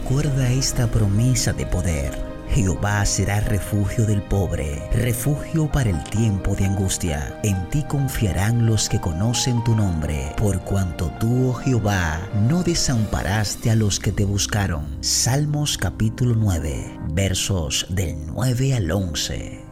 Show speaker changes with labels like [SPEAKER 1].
[SPEAKER 1] Recuerda esta promesa de poder. Jehová será refugio del pobre, refugio para el tiempo de angustia. En ti confiarán los que conocen tu nombre, por cuanto tú, oh Jehová, no desamparaste a los que te buscaron. Salmos capítulo 9, versos del 9 al 11.